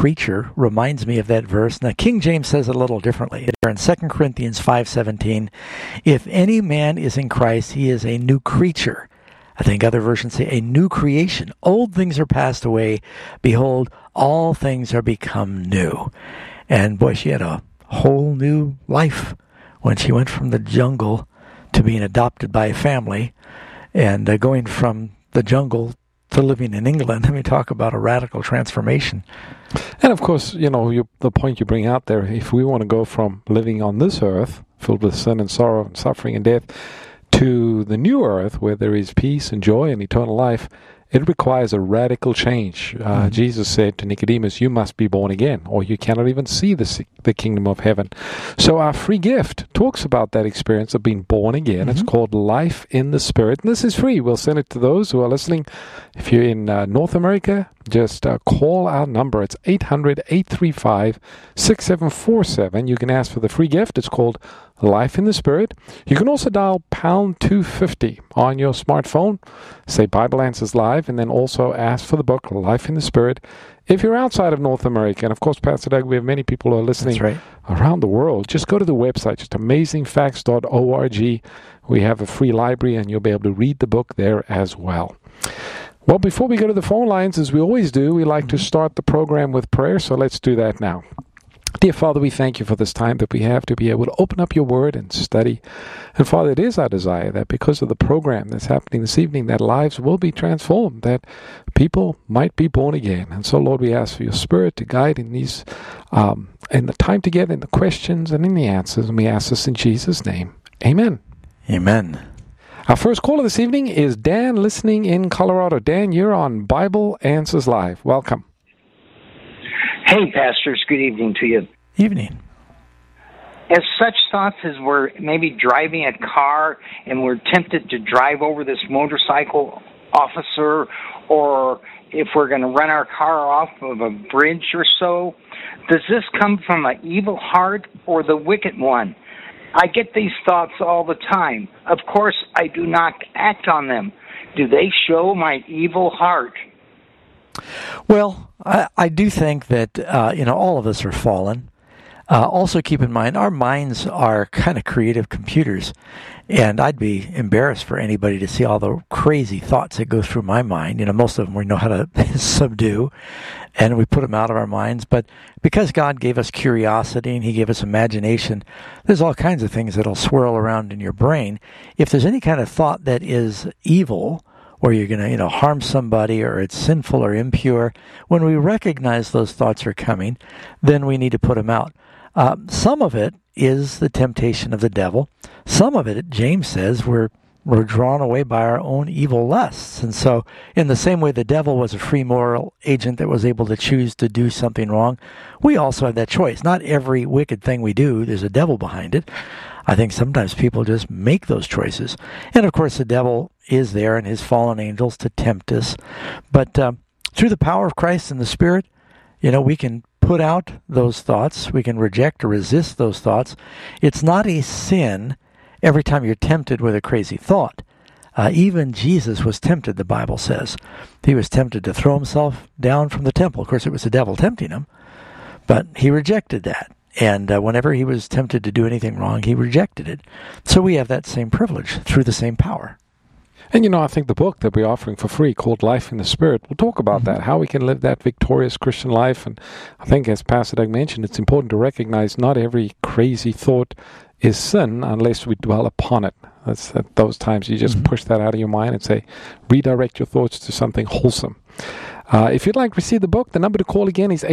creature reminds me of that verse. Now, King James says it a little differently. In 2 Corinthians 5:17, if any man is in Christ, he is a new creature. I think other versions say a new creation. Old things are passed away. Behold, all things are become new. And boy, she had a whole new life when she went from the jungle to being adopted by a family and going from the jungle to living in England. I mean, talk about a radical transformation. And of course, the point you bring out there, if we want to go from living on this earth, filled with sin and sorrow and suffering and death, to the new earth where there is peace and joy and eternal life, it requires a radical change. Jesus said to Nicodemus, you must be born again, or you cannot even see the kingdom of heaven. So our free gift talks about that experience of being born again. It's called Life in the Spirit, and this is free. We'll send it to those who are listening. If you're in North America, just call our number. It's 800-835-6747. You can ask for the free gift. It's called Life in the Spirit. You can also dial pound 250 on your smartphone. Say Bible Answers Live, and then also ask for the book Life in the Spirit. If you're outside of North America, and of course, Pastor Doug, we have many people who are listening around the world, just go to the website, just amazingfacts.org. We have a free library, and you'll be able to read the book there as well. Well, before we go to the phone lines, as we always do, we like to start the program with prayer, so let's do that now. Dear Father, we thank you for this time that we have to be able to open up your word and study. And Father, it is our desire that because of the program that's happening this evening, that lives will be transformed, that people might be born again. And so, Lord, we ask for your Spirit to guide in these, in the time together, in the questions and in the answers. And we ask this in Jesus' name. Amen. Amen. Our first caller this evening is Dan, listening in Colorado. Dan, you're on Bible Answers Live. Welcome. Hey, pastors, good evening to you. Evening. As such thoughts as we're maybe driving a car and we're tempted to drive over this motorcycle officer, or if we're going to run our car off of a bridge or so, does this come from an evil heart or the wicked one? I get these thoughts all the time. Of course, I do not act on them. Do they show my evil heart? Well, I do think that, all of us are fallen. Also keep in mind, our minds are kind of creative computers, and I'd be embarrassed for anybody to see all the crazy thoughts that go through my mind. Most of them we know how to subdue, and we put them out of our minds. But because God gave us curiosity and He gave us imagination, there's all kinds of things that'll swirl around in your brain. If there's any kind of thought that is evil, or you're going to, harm somebody, or it's sinful or impure, when we recognize those thoughts are coming, then we need to put them out. Some of it is the temptation of the devil. Some of it, James says, we're drawn away by our own evil lusts. And so, in the same way the devil was a free moral agent that was able to choose to do something wrong, we also have that choice. Not every wicked thing we do, there's a devil behind it. I think sometimes people just make those choices. And of course, the devil is there and his fallen angels to tempt us. But through the power of Christ and the Spirit, we can put out those thoughts. We can reject or resist those thoughts. It's not a sin every time you're tempted with a crazy thought. Even Jesus was tempted, the Bible says. He was tempted to throw himself down from the temple. Of course, it was the devil tempting him, but he rejected that. And whenever he was tempted to do anything wrong, he rejected it. So we have that same privilege through the same power. And I think the book that we're offering for free called Life in the Spirit, we'll talk about that, how we can live that victorious Christian life. And I think, as Pastor Doug mentioned, it's important to recognize not every crazy thought is sin unless we dwell upon it. That's at those times you just push that out of your mind and say, redirect your thoughts to something wholesome. If you'd like to receive the book, the number to call again is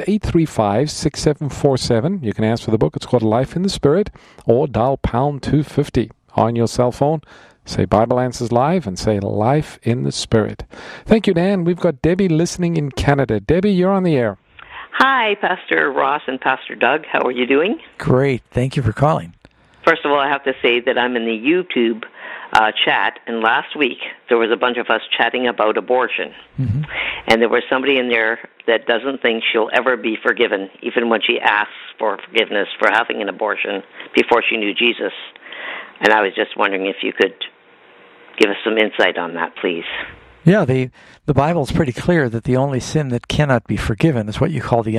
800-835-6747. You can ask for the book. It's called Life in the Spirit, or dial pound 250 on your cell phone. Say Bible Answers Live and say Life in the Spirit. Thank you, Dan. We've got Debbie listening in Canada. Debbie, you're on the air. Hi, Pastor Ross and Pastor Doug. How are you doing? Great. Thank you for calling. First of all, I have to say that I'm in the YouTube chat, and last week there was a bunch of us chatting about abortion. And there was somebody in there that doesn't think she'll ever be forgiven, even when she asks for forgiveness for having an abortion before she knew Jesus. And I was just wondering if you could give us some insight on that, please. Yeah, the Bible is pretty clear that the only sin that cannot be forgiven is what you call the